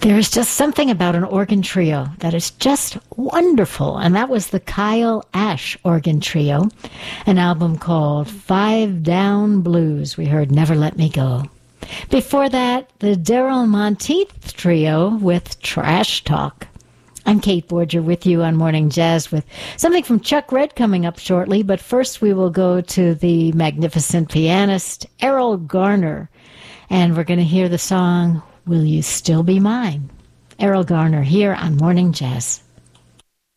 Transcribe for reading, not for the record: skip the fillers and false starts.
There is just something about an organ trio that is just wonderful, and that was the Kyle Ash Organ Trio, an album called Five Down Blues. We heard Never Let Me Go. Before that, the Daryl Monteith Trio with Trash Talk. I'm Kate Borger with you on Morning Jazz with something from Chuck Red coming up shortly, but first we will go to the magnificent pianist Errol Garner, and we're going to hear the song Will You Still Be Mine? Errol Garner here on Morning Jazz.